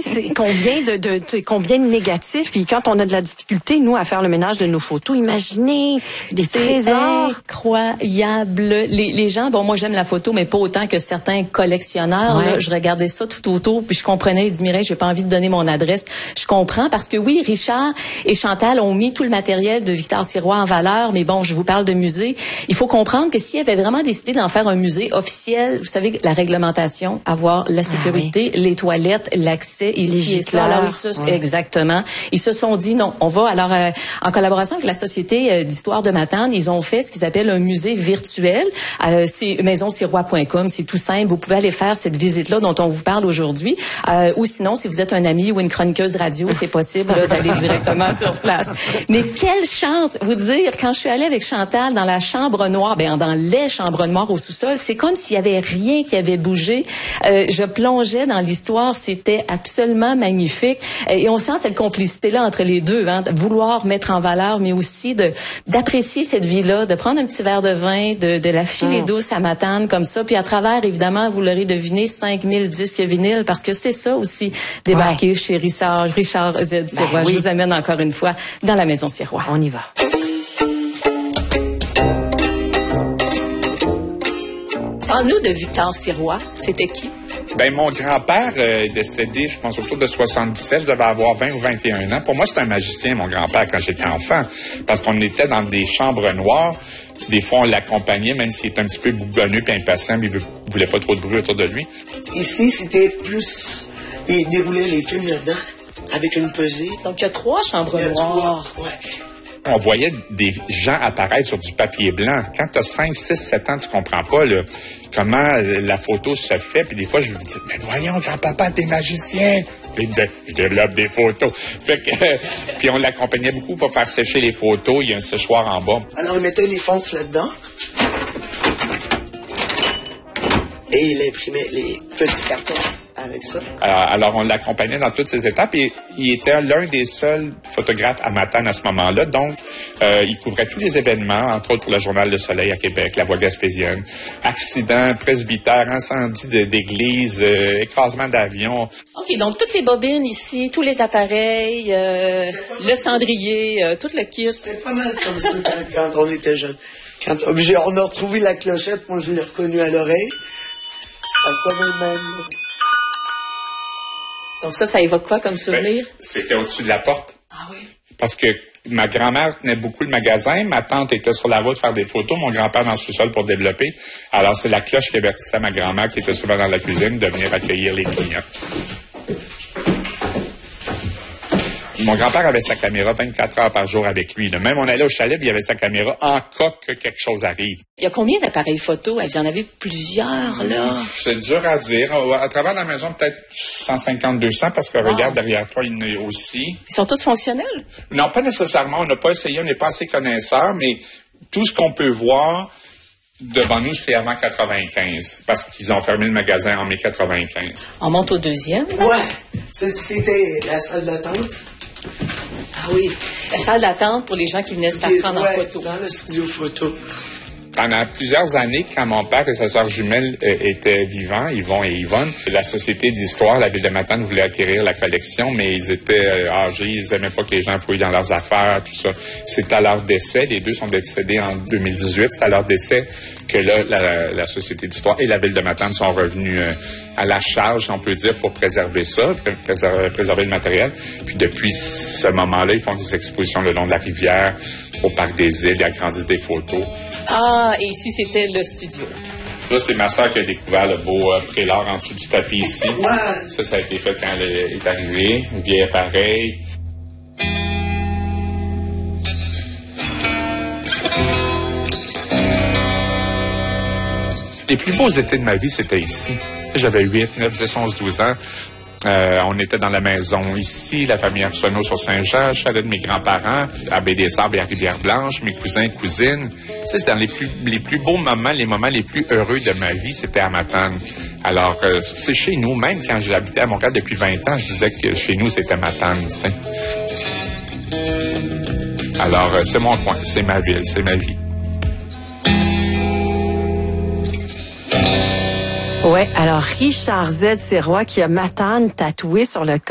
c'est combien de négatifs. Puis quand on a de la difficulté, nous, à faire le ménage de nos photos, imaginez des trésors. Incroyable. Les gens, bon, moi, j'aime la photo, mais pas autant que certains collectionneurs. Ouais. Là, je regardais ça tout autour, puis je comprenais. Ils disent, Mireille, j'ai pas envie de donner mon adresse. Je comprends parce que oui, Richard et Chantal ont mis tout le matériel de Victor Sirois en valeur, mais bon, je vous parle de musée. Il faut comprendre que s'ils avaient vraiment décidé d'en faire un musée officiel, vous savez, la réglementation, avoir la sécurité, les toilettes, l'accès ici et ça. Alors, exactement. Ils se sont dit non, on va. Alors, en collaboration avec la Société d'histoire de Matane, ils ont fait ce qu'ils appellent un musée virtuel. C'est maisonsirois.com, c'est tout simple. Vous pouvez aller faire cette visite-là dont on vous parle aujourd'hui. Ou sinon, si vous êtes un ami ou une chroniqueuse radio, c'est possible là, d'aller directement sur place. Mais quelle chance, vous dire, quand je suis allée avec Chantal dans la chambre noire, dans les chambres noires au sous-sol, c'est comme s'il y avait rien qui avait bougé. Je plongeais dans l'histoire, c'était absolument magnifique. Et on sent cette complicité-là entre les deux, hein, de vouloir mettre en valeur, mais aussi d'apprécier cette vie-là, de prendre un petit verre de vin, de la filer douce à Matane comme ça, puis à travers, évidemment, vous l'aurez deviné, 5000 disques vinyles, parce que c'est ça aussi, débarquer chez Richard Z. Sirois. Je vous amène encore une fois dans la Maison Sirois. On y va. Parle-nous de Victor Sirois. C'était qui? Mon grand-père est décédé, je pense, autour de 77. Je devais avoir 20 ou 21 ans. Pour moi, c'est un magicien, mon grand-père, quand j'étais enfant. Parce qu'on était dans des chambres noires. Des fois, on l'accompagnait, même s'il était un petit peu bougonneux et impatient, mais il voulait pas trop de bruit autour de lui. Ici, c'était plus... Il déroulait les films là-dedans, avec une pesée. Donc, il y a 3 chambres noires. On voyait des gens apparaître sur du papier blanc. Quand tu as 5, 6, 7 ans, tu comprends pas comment la photo se fait. Puis des fois, je me dis, mais voyons, grand-papa, t'es magicien. Puis il me disait, je développe des photos. Fait que, puis on l'accompagnait beaucoup pour faire sécher les photos. Il y a un séchoir en bas. Alors, il mettait les fonces là-dedans. Et il imprimait les petits cartons avec ça. Alors, on l'accompagnait dans toutes ces étapes et il était l'un des seuls photographes à Matane à ce moment-là. Donc, il couvrait tous les événements, entre autres pour le Journal Le Soleil à Québec, La Voix gaspésienne, accidents, presbytère, incendie d'église, écrasement d'avion. OK, donc toutes les bobines ici, tous les appareils, le cendrier, tout le kit. C'était pas mal comme ça quand on était jeunes. Quand on a retrouvé la clochette, moi je l'ai reconnue à l'oreille. Ça même. Donc ça évoque quoi comme souvenir? C'était au-dessus de la porte. Ah oui? Parce que ma grand-mère tenait beaucoup le magasin, ma tante était sur la route faire des photos, mon grand-père dans le sous-sol pour développer. Alors c'est la cloche qui avertissait ma grand-mère, qui était souvent dans la cuisine, de venir accueillir les clients. Mon grand-père avait sa caméra 24 heures par jour avec lui. Même on allait au chalet, puis il avait sa caméra en cas que quelque chose arrive. Il y a combien d'appareils photo? Vous en avez plusieurs, là. C'est dur à dire. À travers la maison, peut-être 150-200, parce que regarde, derrière toi, il y en a aussi. Ils sont tous fonctionnels? Non, pas nécessairement. On n'a pas essayé, on n'est pas assez connaisseurs, mais tout ce qu'on peut voir devant nous, c'est avant 95, parce qu'ils ont fermé le magasin en mai 95. On monte au deuxième? Ouais, c'était la salle d'attente. Ah oui, la salle d'attente pour les gens qui venaient se faire prendre en photo. Dans le studio photo. Pendant plusieurs années, quand mon père et sa sœur jumelle étaient vivants, Yvon et Yvonne, la Société d'histoire, la Ville de Matane voulait acquérir la collection, mais ils étaient âgés, ils n'aimaient pas que les gens fouillent dans leurs affaires, tout ça. C'est à leur décès, les deux sont décédés en 2018, c'est à leur décès que là, la Société d'histoire et la Ville de Matane sont revenus à la charge, on peut dire, pour préserver ça, préserver le matériel. Puis depuis ce moment-là, ils font des expositions le long de la rivière, au Parc des Îles, ils agrandissent des photos. Ah, et ici, c'était le studio. Ça, c'est ma soeur qui a découvert le beau prélat en dessous du tapis ici. Ça a été fait quand elle est arrivée. Un vieil appareil. Les plus beaux étés de ma vie, c'était ici. J'avais 8, 9, 10, 11, 12 ans. On était dans la maison ici, la famille Arsenault sur Saint-Jean, chalet de mes grands-parents, à Baie-des-Sables et à Rivière-Blanche, mes cousins et cousines. Tu sais, c'est dans les plus beaux moments, les moments les plus heureux de ma vie, c'était à Matane. Alors, c'est chez nous, même quand j'habitais à Montréal depuis 20 ans, je disais que chez nous, c'était Matane, tu sais. Alors, c'est mon coin, c'est ma ville, c'est ma vie. Ouais, alors Richard Z. Sirois qui a Matane tatoué sur le corps.